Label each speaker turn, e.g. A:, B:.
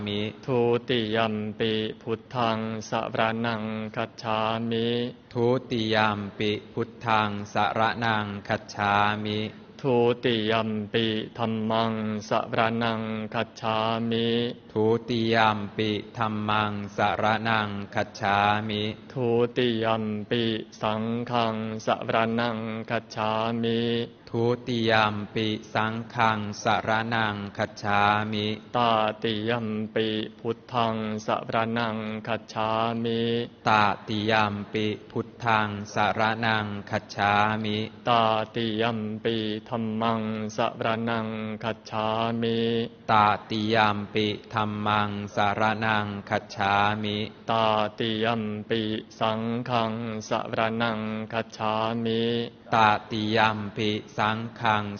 A: มิ
B: ทุติยัมปิพุทธังสรณังคัจฉามิ
A: ทุติยัมปิพุทธังสรณังคัจฉามิ
B: ทุติยัมปิธัมมังสรณังคัจฉามิ
A: ทุติยัมปิธัมมังสรณังคัจฉามิ
B: ทุติยัมปิสังฆังสรณังคัจฉามิ
A: ทุติยัมปิสังฆังสรณังคัจฉามิ
B: ตาติยัมปิพุทธังสรณังคัจฉามิ
A: ตติยัมปิพุทธังสรณังคัจฉามิ
B: ตาติยัมปิธัมมังสรณังคัจฉามิ
A: ตติยัมปิธัมมังสรณังคัจฉามิ
B: ตาติยัมปิสังฆังสรณังคัจฉามิ
A: ตติยัมปิสังฆัง